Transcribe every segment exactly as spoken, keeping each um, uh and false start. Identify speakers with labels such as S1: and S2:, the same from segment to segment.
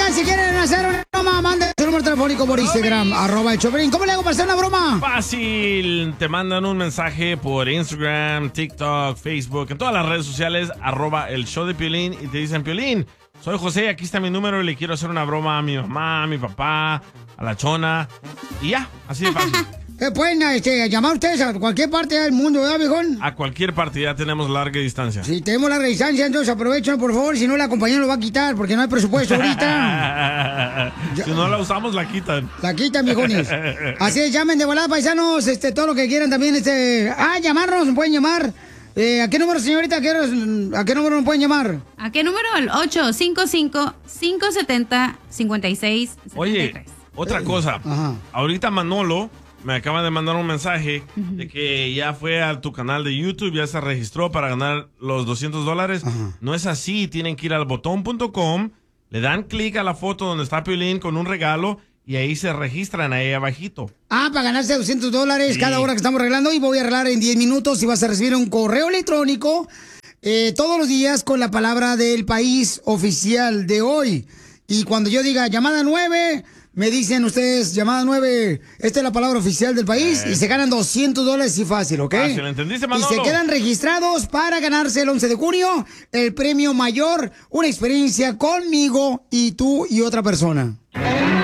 S1: Oigan, si quieren hacer una broma, manden su número telefónico por Instagram, arroba el Choplin. ¿Cómo le hago para hacer una broma?
S2: Fácil, te mandan un mensaje por Instagram, TikTok, Facebook, en todas las redes sociales, arroba el show de Piolín, y te dicen, Piolín, soy José, aquí está mi número y le quiero hacer una broma a mi mamá, a mi papá, a la chona, y ya, así de fácil.
S1: ¿Qué pueden este, llamar ustedes a cualquier parte del mundo, ¿verdad, viejón?
S2: A cualquier parte, ya tenemos larga distancia.
S1: Si tenemos larga distancia, entonces aprovechen, por favor, si no la compañía lo va a quitar, porque no hay presupuesto ahorita.
S2: Si no la usamos, la quitan.
S1: La quitan, viejones. Así es, llamen de volada, paisanos, este, todo lo que quieran también, este... Ah, llamarnos, pueden llamar. Eh, ¿A qué número, señorita? ¿A qué, ¿A qué número nos pueden llamar?
S3: ¿A qué número? El ocho cinco cinco, cinco siete cero, cinco seis siete tres.
S2: Oye, otra cosa.
S1: Ajá.
S2: Ahorita Manolo me acaba de mandar un mensaje uh-huh. de que ya fue a tu canal de YouTube, ya se registró para ganar los doscientos dólares. Uh-huh. No es así, tienen que ir al botón punto com, le dan clic a la foto donde está Piolín con un regalo y ahí se registran ahí abajito.
S1: Ah, para ganarse doscientos dólares sí. cada hora que estamos arreglando, y voy a arreglar en diez minutos y vas a recibir un correo electrónico eh, todos los días con la palabra del país oficial de hoy. Y cuando yo diga llamada nueve... me dicen ustedes, llamada nueve, esta es la palabra oficial del país, eh. y se ganan doscientos dólares y fácil, ¿ok?
S2: Fácil, ¿entendiste, Manolo?
S1: Y se quedan registrados para ganarse el once de junio el premio mayor, una experiencia conmigo y tú y otra persona.
S4: Y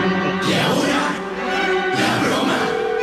S4: ahora, la broma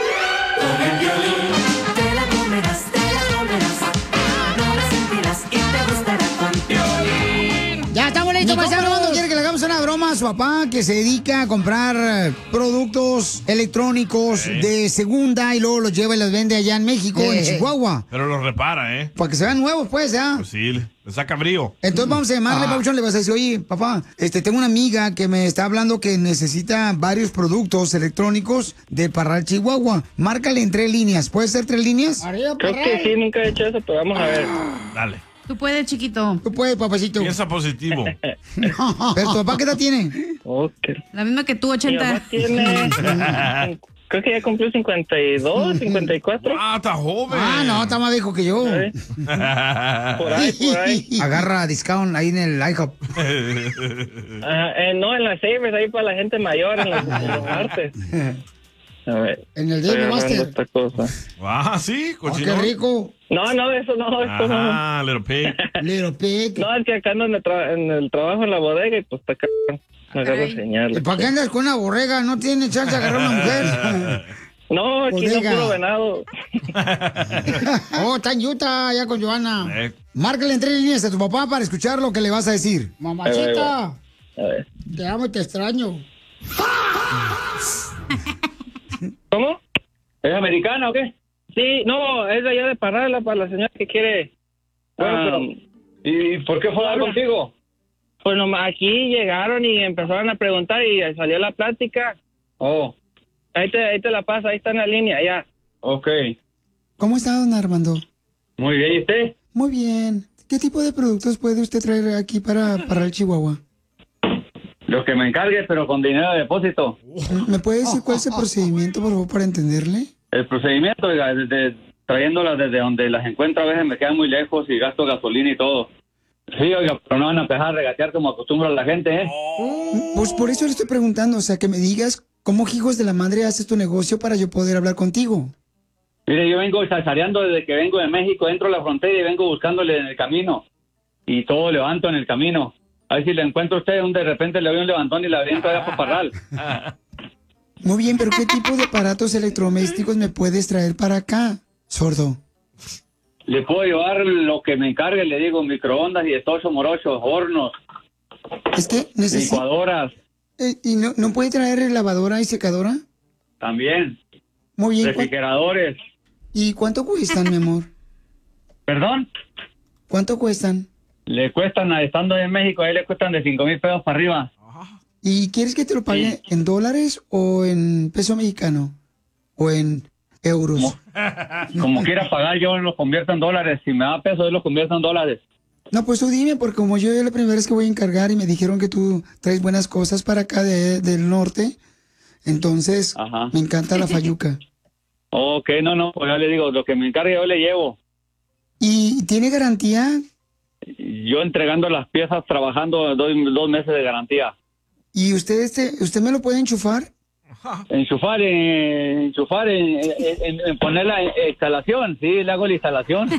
S4: con el Piolín. Te la comerás, te la comerás, no la sentirás y te gustará con Piolín.
S1: Ya estamos listos, paisanos. ¿Cuándo quiere que le hagamos una broma a su papá que se dedica a comprar productos electrónicos eh. de segunda y luego los lleva y los vende allá en México, eh. en Chihuahua?
S2: Pero los repara, ¿eh?
S1: Para que se vean nuevos, pues, ¿ya?
S2: Pues sí, le saca brío.
S1: Entonces vamos a llamarle, ah. Pabuchón, le vas a decir, oye, papá, este, tengo una amiga que me está hablando que necesita varios productos electrónicos de Parral, Chihuahua. Márcale en tres líneas. ¿Puede ser tres líneas?
S5: Creo que sí, nunca he hecho eso, pero vamos a ver.
S2: Dale.
S3: Tú puedes, chiquito.
S1: Tú puedes, papacito.
S2: Piensa positivo.
S1: ¿Pero tu papá qué edad tiene?
S5: Okay.
S3: La misma que tú, ochenta.
S5: Mi papá tiene... Creo que ya cumplió cincuenta y dos, cincuenta y cuatro.
S2: Ah, está joven.
S1: Ah, no, está más viejo que yo.
S5: ¿Eh? Por ahí, por ahí.
S1: Agarra discount ahí en el IHOP.
S5: Uh, eh, no, en las Savers, ahí para la gente mayor, en los, en los martes. A ver.
S1: En el Dave Master.
S5: Esta cosa.
S2: Ah, sí, cochino.
S1: Oh, qué rico.
S5: No, no, eso no, eso
S2: ah, no. Little Pig.
S1: Little Pig.
S5: No, es que acá ando en el, tra en el trabajo en la bodega y pues está acá. Me agarro señales.
S1: ¿Para qué andas con una borrega? No tiene chance de agarrar una mujer.
S5: No, aquí
S1: bodega.
S5: no puro venado.
S1: Oh, está en Utah, ya con Joana.
S2: Eh.
S1: Márcale en tres líneas a tu papá para escuchar lo que le vas a decir. Mamachita,
S5: a ver.
S1: te amo y te extraño.
S5: ¿Cómo? ¿Es americana o qué? Sí, no, es de allá de Parral, para la señora que quiere. Bueno, um, pero, ¿y por qué fue a hablar contigo? Pues nomás aquí llegaron y empezaron a preguntar y salió la plática. Oh. Ahí te, ahí te la paso, ahí está en la línea, ya. Ok.
S1: ¿Cómo está, don Armando?
S5: Muy bien, ¿y usted?
S1: Muy bien. ¿Qué tipo de productos puede usted traer aquí para, para el Chihuahua?
S5: Lo que me encargue, pero con dinero de depósito.
S1: ¿Me puede decir cuál es el procedimiento, por favor, para entenderle?
S5: El procedimiento, oiga, desde, trayéndolas desde donde las encuentro a veces me quedan muy lejos y gasto gasolina y todo. Sí, oiga, pero no van a empezar a regatear como acostumbra la gente, ¿eh?
S1: Pues por eso le estoy preguntando, o sea, que me digas cómo, hijos de la madre, haces tu negocio para yo poder hablar contigo.
S5: Mire, yo vengo salsareando desde que vengo de México, entro a la frontera y vengo buscándole en el camino. Y todo levanto en el camino. A ver si le encuentro a usted, de repente le doy un levantón y la aviento allá por Parral.
S1: Muy bien, pero ¿qué tipo de aparatos electrodomésticos me puedes traer para acá, sordo?
S5: Le puedo llevar lo que me encargue, le digo, microondas y estocho morochos, hornos.
S1: Es que necesito...
S5: Licuadoras.
S1: Eh, ¿Y no, no puede traer lavadora y secadora?
S5: También.
S1: Muy bien.
S5: Refrigeradores.
S1: ¿Y cuánto cuestan, mi amor?
S5: ¿Perdón?
S1: ¿Cuánto cuestan?
S5: Le cuestan, estando en México, ahí le cuestan de cinco mil pesos para arriba.
S1: ¿Y quieres que te lo pague sí. en dólares o en peso mexicano? ¿O en euros?
S5: Como, como quiera pagar, yo lo convierto en dólares. Si me da pesos, yo lo convierto en dólares.
S1: No, pues tú dime, porque como yo es la primera vez que voy a encargar y me dijeron que tú traes buenas cosas para acá de, del norte, entonces Ajá. me encanta la fayuca.
S5: Ok, no, no, pues ya le digo, lo que me encargue yo le llevo.
S1: ¿Y tiene garantía?
S5: Yo entregando las piezas, trabajando, doy dos meses de garantía.
S1: ¿Y usted este, usted me lo puede enchufar?
S5: Enchufar, en, enchufar, en, en, en poner la instalación, sí, le hago la instalación.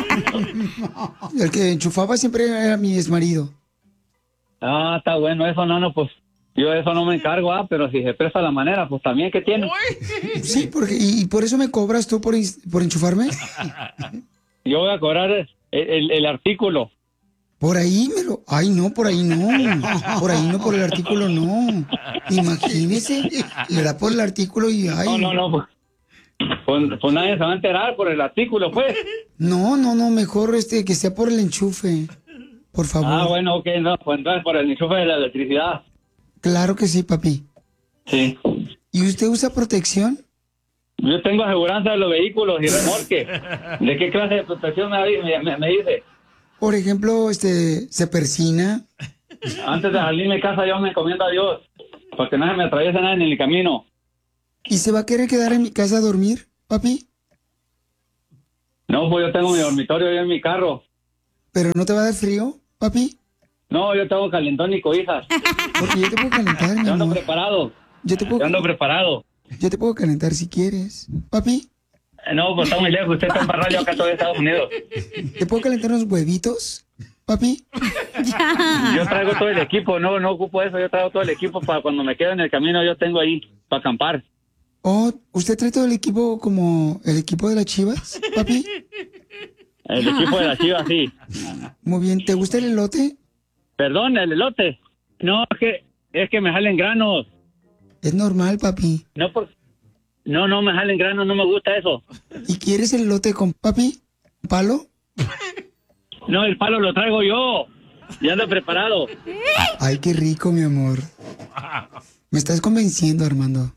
S1: El que enchufaba siempre era mi exmarido.
S5: Ah, está bueno, eso no, no, pues yo de eso no me encargo, ah, pero si se presta la manera, pues también, ¿qué tiene?
S1: Sí, porque, y, y por eso me cobras tú por, por enchufarme.
S5: Yo voy a cobrar el, el, el artículo.
S1: Por ahí me lo... Ay, no, por ahí no. Por ahí no, por el artículo no. Imagínese, le da por el artículo y... Ay.
S5: No, no, no, pues, pues, pues nadie se va a enterar por el artículo, pues.
S1: No, no, no, mejor este que sea por el enchufe. Por favor.
S5: Ah, bueno, ok, no, pues entonces por el enchufe de la electricidad.
S1: Claro que sí, papi.
S5: Sí.
S1: ¿Y usted usa protección?
S5: Yo tengo aseguranza de los vehículos y remolque. ¿De qué clase de protección me, me, me, me dice?
S1: Por ejemplo, este, ¿se persina?
S5: Antes de salir de mi casa yo me encomiendo a Dios, porque no se me atraviesa nada en el camino.
S1: ¿Y se va a querer quedar en mi casa a dormir, papi?
S5: No, pues yo tengo mi dormitorio ahí en mi carro.
S1: ¿Pero no te va a dar frío, papi?
S5: No, yo tengo calentón y cobijas.
S1: Porque yo te puedo calentar, mi
S5: Yo ando
S1: amor.
S5: preparado.
S1: Yo te puedo...
S5: Yo ando preparado.
S1: Yo te puedo calentar si quieres, papi.
S5: No, pues está muy lejos. Usted está embarrado, yo acá estoy en Estados Unidos.
S1: ¿Te puedo calentar unos huevitos, papi?
S3: Ya.
S5: Yo traigo todo el equipo, no, no ocupo eso. Yo traigo todo el equipo para cuando me quedo en el camino, yo tengo ahí para acampar.
S1: Oh, ¿usted trae todo el equipo como el equipo de las Chivas, papi?
S5: El equipo de la Chivas, sí.
S1: Muy bien, ¿te gusta el elote?
S5: Perdón, el elote. No, es que, es que me jalen granos.
S1: Es normal, papi.
S5: No, por... no, no me jalen granos, no me gusta eso.
S1: ¿Y quieres el elote con papi? ¿Palo?
S5: No, el palo lo traigo yo. Ya ando preparado.
S1: Ay, qué rico, mi amor. Me estás convenciendo, Armando.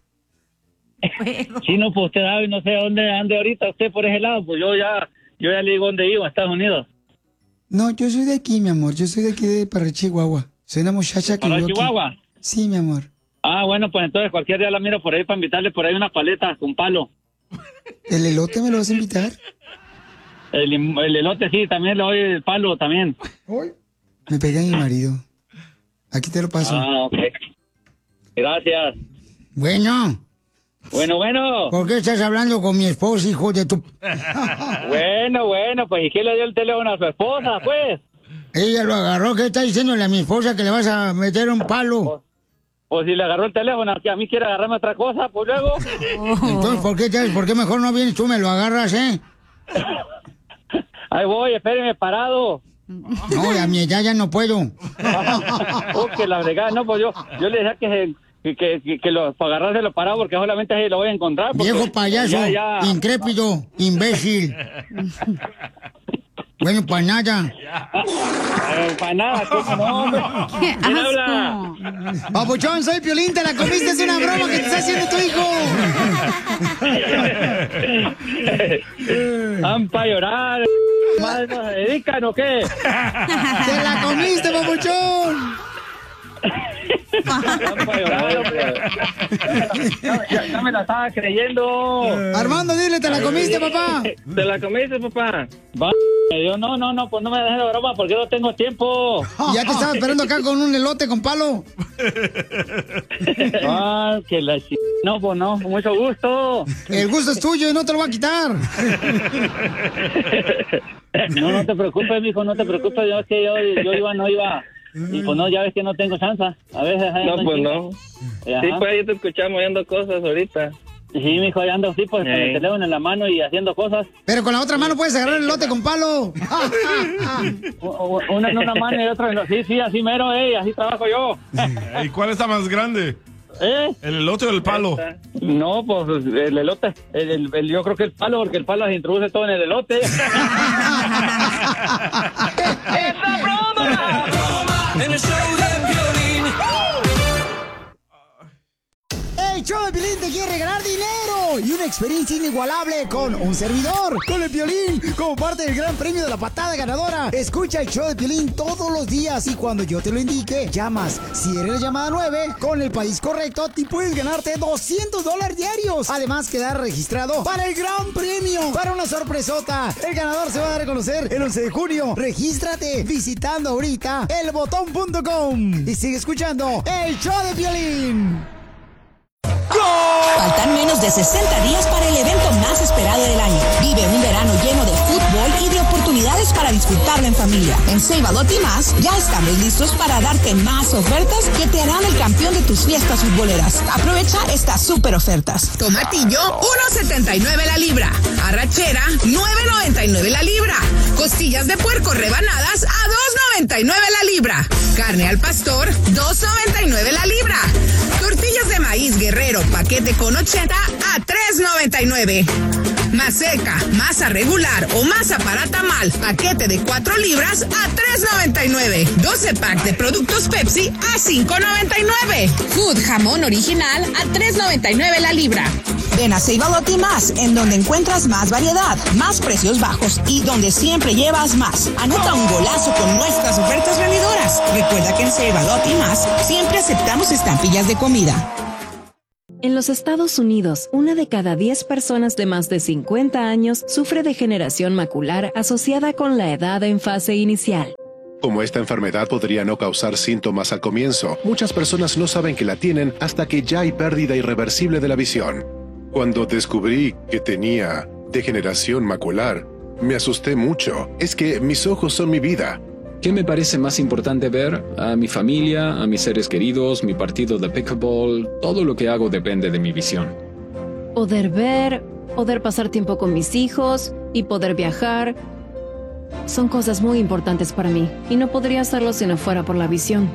S5: Sí, no, pues usted sabe, no sé dónde ande ahorita usted por ese lado. Pues yo ya, yo ya le digo dónde iba, a Estados Unidos.
S1: No, yo soy de aquí, mi amor. Yo soy de aquí de para Chihuahua. Soy una muchacha que
S5: ¿Para
S1: vivo aquí.
S5: Chihuahua?
S1: Sí, mi amor.
S5: Ah, bueno, pues entonces cualquier día la miro por ahí para invitarle por ahí unas paletas con palo.
S1: ¿El elote me lo vas a invitar?
S5: El, el elote sí, también le doy el palo también.
S1: Me pega mi marido. Aquí te lo paso.
S5: Ah, ok. Gracias.
S1: Bueno.
S5: Bueno, bueno.
S1: ¿Por qué estás hablando con mi esposa, hijo de tu...?
S5: Bueno, bueno, pues ¿y qué le dio el teléfono a su esposa, pues?
S1: Ella lo agarró. ¿Qué está diciéndole a mi esposa que le vas a meter un palo?
S5: O si le agarró el teléfono, que a mí quiere agarrarme otra cosa, pues luego.
S1: Entonces, ¿por qué, te, ¿por qué mejor no vienes tú, me lo agarras, eh?
S5: Ahí voy, espéreme parado.
S1: No, a mi edad ya no puedo.
S5: Oh, que la fregada, no, pues yo, yo le decía que, se, que, que, que lo, para agarrárselo parado porque solamente ahí lo voy a encontrar.
S1: Viejo payaso,
S5: ya, ya.
S1: incrépido, imbécil. Bueno, para nada.
S5: Eh, para nada, ¿cómo no, hombre?
S3: ¡Qué
S5: ¿Quién
S3: asco!
S5: habla?
S1: Papuchón, soy Piolín, te la comiste, es una broma que te está haciendo tu hijo.
S5: ¿Han para llorar? ¿Más nos dedican o qué?
S1: ¡Te la comiste, papuchón!
S5: ¿Han para llorar? Ya, ya, ya me la estaba creyendo.
S1: Armando, dile, ¿te la comiste, papá?
S5: ¿Te la comiste, papá? Va, yo no, no, no, pues no me dejes de broma porque no tengo tiempo.
S1: Y ya te estaba esperando acá con un elote con palo.
S5: Ah, que la ch... No, pues no, con mucho gusto.
S1: El gusto es tuyo y no te lo voy a quitar.
S5: No, no te preocupes, mijo, no te preocupes. Yo es que yo, yo iba, no iba. Y pues no, ya ves que no tengo chance. A veces.
S6: No, pues no.
S5: Ajá.
S6: Sí, pues ahí te escuchamos viendo cosas ahorita.
S5: Sí, mijo, ya ando así, pues con el teléfono en la mano y haciendo cosas.
S1: Pero con la otra mano puedes agarrar el elote con palo.
S5: Una en una mano y otra en la... Sí, sí, así mero, eh, así trabajo yo.
S2: ¿Y cuál está más grande?
S5: ¿Eh?
S2: ¿El elote o el palo?
S5: No, pues el elote. El, el, el, yo creo que el palo, porque el palo se introduce todo en el elote. ¡Es la broma!
S4: En el show de Piolín.
S1: ¡Hey, show de Piolín te quiere regalar dinero y una experiencia inigualable con un servidor, con el Piolín, como parte del gran premio de la patada ganadora. Escucha el show de Piolín todos los días y cuando yo te lo indique, llamas. Si eres la llamada nueve, con el país correcto, te puedes ganarte doscientos dólares diarios. Además, quedar registrado para el gran premio, para una sorpresota. El ganador se va a dar a conocer el once de junio. Regístrate visitando ahorita el botón punto com y sigue escuchando el show de Piolín.
S7: Faltan menos de sesenta días para el evento más esperado del año. Vive un verano lleno de fútbol y de oportunidades para disfrutarlo en familia. En Save a Lot y más, ya estamos listos para darte más ofertas que te harán el campeón de tus fiestas futboleras. Aprovecha estas super ofertas. Tomatillo, uno setenta y nueve la libra. Arrachera, nueve noventa y nueve la libra. Costillas de puerco rebanadas a dos noventa y nueve la libra. Carne al pastor, dos noventa y nueve la libra. Tortillas de maíz Guerrero, paquete con ochenta a tres noventa y nueve. Maseca, masa regular o masa para tamal, paquete de cuatro libras a tres noventa y nueve. doce pack de productos Pepsi a cinco noventa y nueve. Food jamón original a tres noventa y nueve la libra. Ven a Save a Lot y más, en donde encuentras más variedad, más precios bajos y donde siempre llevas más. Anota un golazo con nuestras ofertas vendedoras. Recuerda que en Save a Lot y más siempre aceptamos estampillas de comida.
S8: En los Estados Unidos, una de cada diez personas de más de cincuenta años sufre degeneración macular asociada con la edad en fase inicial.
S9: Como esta enfermedad podría no causar síntomas al comienzo, muchas personas no saben que la tienen hasta que ya hay pérdida irreversible de la visión. Cuando descubrí que tenía degeneración macular, me asusté mucho. Es que mis ojos son mi vida.
S10: ¿Qué me parece más importante ver? A mi familia, a mis seres queridos, mi partido de pickleball. Todo lo que hago depende de mi visión.
S8: Poder ver, poder pasar tiempo con mis hijos y poder viajar son cosas muy importantes para mí y no podría hacerlo si no fuera por la visión.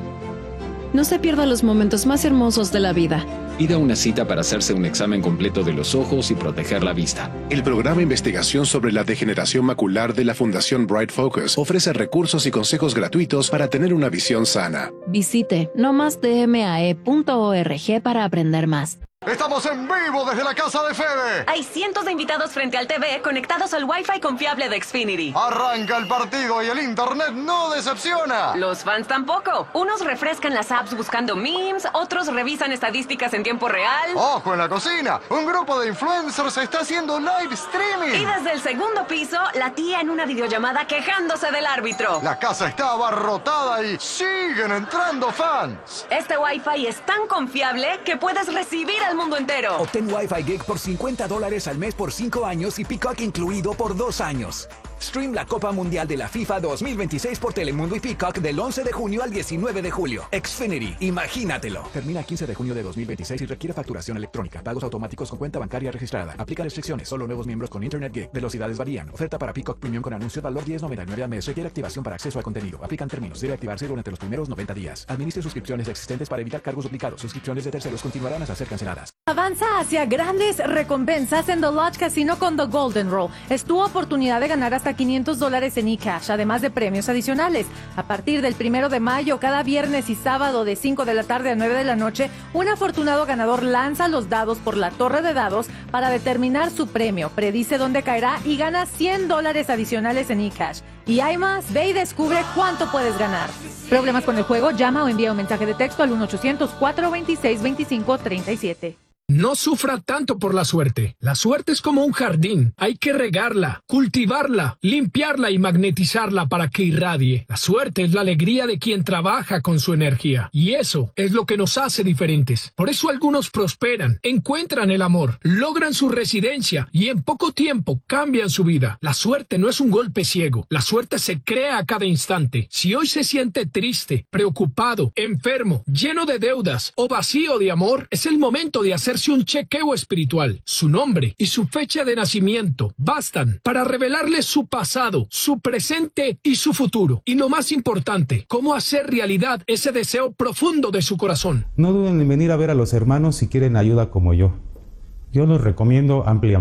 S8: No se pierda los momentos más hermosos de la vida.
S10: Pida una cita para hacerse un examen completo de los ojos y proteger la vista.
S9: El programa de investigación sobre la degeneración macular de la Fundación Bright Focus ofrece recursos y consejos gratuitos para tener una visión sana.
S8: Visite no más d m a e punto org para aprender más.
S11: ¡Estamos en vivo desde la casa de Fede!
S12: Hay cientos de invitados frente al T V conectados al Wi-Fi confiable de Xfinity.
S11: Arranca el partido y el internet no decepciona.
S12: Los fans tampoco. Unos refrescan las apps buscando memes, otros revisan estadísticas en tiempo real.
S11: ¡Ojo en la cocina! Un grupo de influencers está haciendo live streaming.
S12: Y desde el segundo piso, la tía en una videollamada quejándose del árbitro.
S11: La casa está abarrotada y siguen entrando fans.
S12: Este Wi-Fi es tan confiable que puedes recibir al mundo entero.
S13: Obtén Wi-Fi Gig por cincuenta dólares al mes por cinco años y Peacock incluido por dos años. Stream la Copa Mundial de la FIFA dos mil veintiséis por Telemundo y Peacock del once de junio al diecinueve de julio. Xfinity, imagínatelo.
S14: Termina el quince de junio de dos mil veintiséis y requiere facturación electrónica. Pagos automáticos con cuenta bancaria registrada. Aplica restricciones. Solo nuevos miembros con Internet Gig. Velocidades varían. Oferta para Peacock Premium con anuncio valor diez noventa y nueve al mes. Requiere activación para acceso al contenido. Aplican términos. Debe activarse durante los primeros noventa días. Administre suscripciones existentes para evitar cargos duplicados. Suscripciones de terceros continuarán hasta ser canceladas.
S15: Avanza hacia grandes recompensas en The Lodge Casino con The Golden Roll. Es tu oportunidad de ganar hasta quinientos dólares en eCash, además de premios adicionales. A partir del primero de mayo, cada viernes y sábado de cinco de la tarde a nueve de la noche, un afortunado ganador lanza los dados por la torre de dados para determinar su premio, predice dónde caerá y gana cien dólares adicionales en eCash. Y hay más, ve y descubre cuánto puedes ganar. ¿Problemas con el juego? Llama o envía un mensaje de texto al uno ochocientos, cuatro veintiséis, veinticinco treinta y siete.
S16: No sufra tanto por la suerte. La suerte es como un jardín. Hay que regarla, cultivarla, limpiarla y magnetizarla para que irradie. La suerte es la alegría de quien trabaja con su energía. Y eso es lo que nos hace diferentes. Por eso algunos prosperan, encuentran el amor, logran su residencia y en poco tiempo cambian su vida. La suerte no es un golpe ciego. La suerte se crea a cada instante. Si hoy se siente triste, preocupado, enfermo, lleno de deudas o vacío de amor, es el momento de hacer un chequeo espiritual. Su nombre y su fecha de nacimiento bastan para revelarle su pasado, su presente y su futuro. Y lo más importante, cómo hacer realidad ese deseo profundo de su corazón.
S17: No duden en venir a ver a los hermanos si quieren ayuda como yo. Yo los recomiendo ampliamente.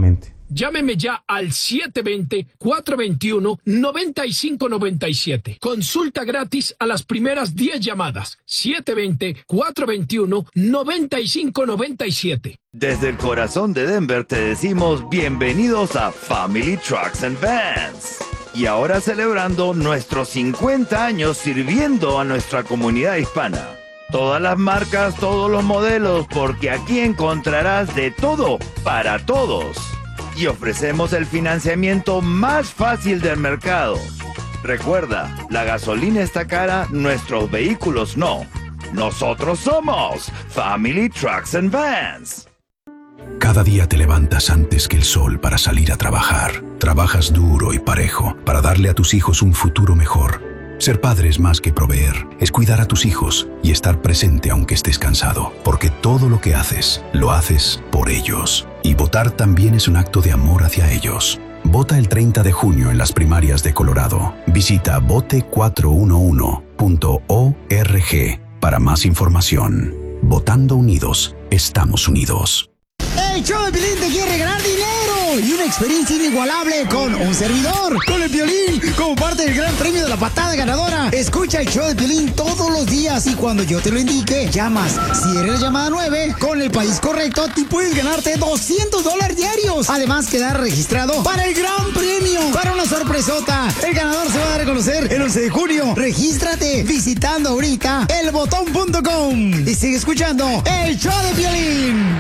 S16: Llámeme ya al siete dos cero, cuatro dos uno, nueve cinco nueve siete. Consulta gratis a las primeras diez llamadas. siete dos cero, cuatro dos uno, nueve cinco nueve siete.
S17: Desde el corazón de Denver te decimos bienvenidos a Family Trucks and Vans. Y ahora celebrando nuestros cincuenta años sirviendo a nuestra comunidad hispana. Todas las marcas, todos los modelos, porque aquí encontrarás de todo para todos. Y ofrecemos el financiamiento más fácil del mercado. Recuerda, la gasolina está cara, nuestros vehículos no. Nosotros somos Family Trucks and Vans.
S18: Cada día te levantas antes que el sol para salir a trabajar. Trabajas duro y parejo para darle a tus hijos un futuro mejor. Ser padre es más que proveer, es cuidar a tus hijos y estar presente aunque estés cansado, porque todo lo que haces, lo haces por ellos. Y votar también es un acto de amor hacia ellos. Vota el treinta de junio en las primarias de Colorado. Visita vote cuatro uno uno punto org para más información. Votando unidos, estamos unidos.
S1: El show de Piolín te quiere regalar dinero y una experiencia inigualable con un servidor, con el Piolín, como parte del gran premio de la patada ganadora. Escucha el show de Piolín todos los días y cuando yo te lo indique, llamas. Si eres la llamada nueve, con el país correcto, tú puedes ganarte doscientos dólares diarios. Además, quedar registrado para el gran premio, para una sorpresota. El ganador se va a dar a conocer el once de junio. Regístrate visitando ahorita el botón punto com y sigue escuchando el show de Piolín.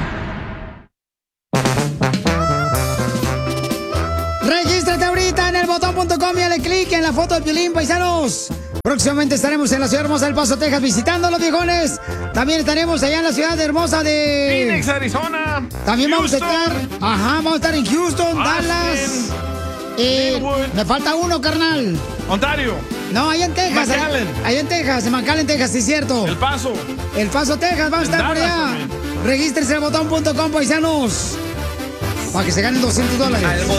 S1: Regístrate ahorita en el botón punto com y dale clic en la foto de Piolín, paisanos. Próximamente estaremos en la ciudad hermosa del Paso, Texas, visitando a los viejones. También estaremos allá en la ciudad hermosa de
S2: Phoenix, Arizona.
S1: También
S2: Houston.
S1: vamos a estar, ajá, vamos a estar en Houston,
S2: Austin,
S1: Dallas. Eh, me falta uno, carnal.
S2: Ontario.
S1: No, allá en Texas.
S2: McAllen.
S1: Allá, allá en Texas, en McAllen, Texas, sí es cierto.
S2: El Paso.
S1: El Paso, Texas, vamos a estar por
S2: Dallas
S1: allá.
S2: también.
S1: Regístrense en el botón punto com, paisanos. Para que se ganen doscientos dólares.